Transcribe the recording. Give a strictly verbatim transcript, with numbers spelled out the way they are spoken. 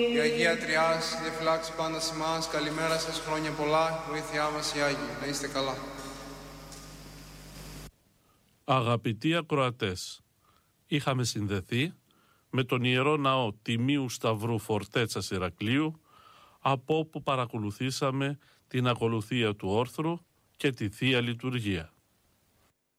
Η Αγία Τριάς διαφυλάξει πάντα σε εμάς. Καλημέρα σας, χρόνια πολλά. Βοήθειά μας οι Άγιοι. Να είστε καλά. Αγαπητοί ακροατές, είχαμε συνδεθεί με τον Ιερό Ναό Τιμίου Σταυρού Φορτέτσας Ηρακλείου, από όπου παρακολουθήσαμε την ακολουθία του όρθρου και τη Θεία Λειτουργία.